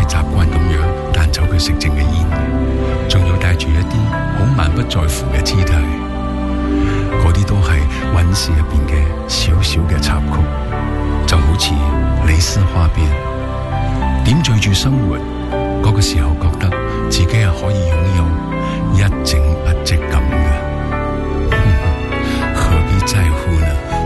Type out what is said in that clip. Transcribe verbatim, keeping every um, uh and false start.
習慣咁樣彈走佢食剩嘅煙，仲要帶住一啲好滿不在乎嘅姿態。嗰啲都係韻事入邊嘅小小嘅插曲，就好似李斯花邊，點綴住生活。嗰個時候覺得自己係可以擁有一靜一靜